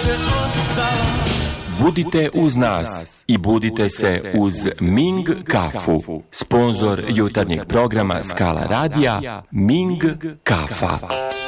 Budite uz nas i budite se uz Ming kafu. Sponzor jutarnjeg programa Skala radija Ming kafa.